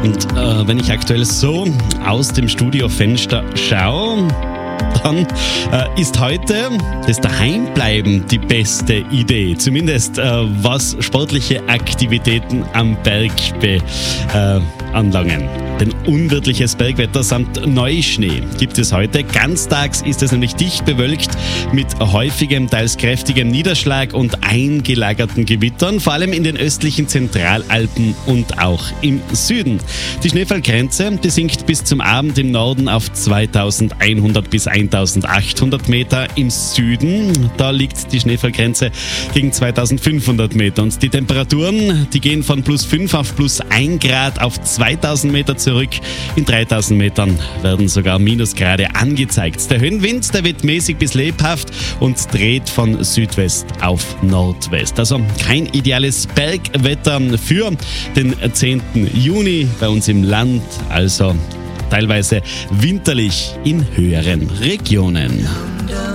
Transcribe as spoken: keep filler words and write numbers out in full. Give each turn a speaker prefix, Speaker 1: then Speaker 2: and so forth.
Speaker 1: Und äh, wenn ich aktuell so aus dem Studiofenster schaue, dann äh, ist heute das Daheimbleiben die beste Idee. Zumindest äh, was sportliche Aktivitäten am Berg be, äh, anlangen. Denn unwirtliches Bergwetter samt Neuschnee gibt es heute. Ganztags ist es nämlich dicht bewölkt mit häufigem, teils kräftigem Niederschlag und eingelagerten Gewittern, vor allem in den östlichen Zentralalpen und auch im Süden. Die Schneefallgrenze, die sinkt bis zum Abend im Norden auf zweitausendeinhundert bis eintausendachthundert Meter. Im Süden, da liegt die Schneefallgrenze gegen zweitausendfünfhundert Meter. Und die Temperaturen, die gehen von plus fünf auf plus ein Grad auf zweitausend Meter zurück. In dreitausend Metern werden sogar Minusgrade angezeigt. Der Höhenwind, der wird mäßig bis lebhaft und dreht von Südwest auf Nordwest. Also kein ideales Bergwetter für den zehnten Juni bei uns im Land. Also teilweise winterlich in höheren Regionen.